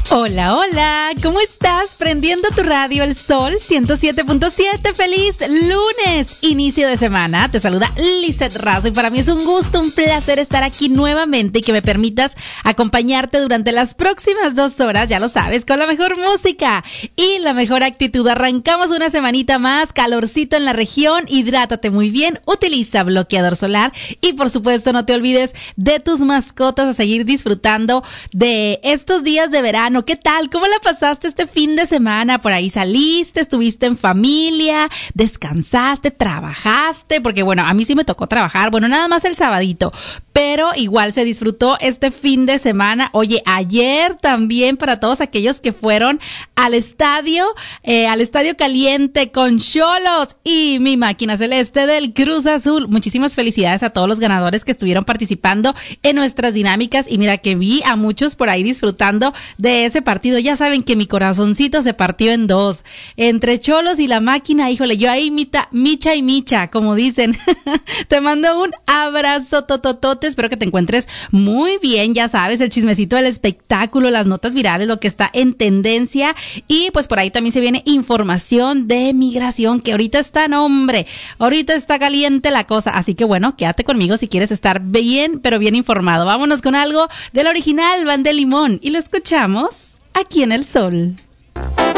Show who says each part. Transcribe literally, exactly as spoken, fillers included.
Speaker 1: Hola, hola, ¿cómo estás? Prendiendo tu radio El Sol ciento siete punto siete. ¡Feliz lunes! Inicio de semana. Te saluda Lizeth Razo y para mí es un gusto, un placer estar aquí nuevamente y que me permitas acompañarte durante las próximas dos horas, ya lo sabes, con la mejor música y la mejor actitud. Arrancamos una semanita más, calorcito en la región, hidrátate muy bien, utiliza bloqueador solar y por supuesto no te olvides de tus mascotas, a seguir disfrutando de estos días de verano. ¿Qué tal? ¿Cómo la pasaste este fin de semana? Por ahí saliste, estuviste en familia, descansaste, trabajaste, porque bueno, a mí sí me tocó trabajar, bueno, nada más el sabadito, pero igual se disfrutó este fin de semana. Oye, ayer también para todos aquellos que fueron al estadio, eh, al Estadio Caliente con Xolos y mi máquina celeste del Cruz Azul. Muchísimas felicidades a todos los ganadores que estuvieron participando en nuestras dinámicas y mira que vi a muchos por ahí disfrutando de ese partido. Ya saben que mi corazoncito se partió en dos, entre Xolos y la máquina. Híjole, yo ahí mita, micha y micha, como dicen. Te mando un abrazo tototote, espero que te encuentres muy bien. Ya sabes, el chismecito del espectáculo, las notas virales, lo que está en tendencia y pues por ahí también se viene información de migración que ahorita está, no hombre, ahorita está caliente la cosa, así que bueno, quédate conmigo si quieres estar bien, pero bien informado. Vámonos con algo del original Banda Limón y lo escuchamos aquí en El Sol.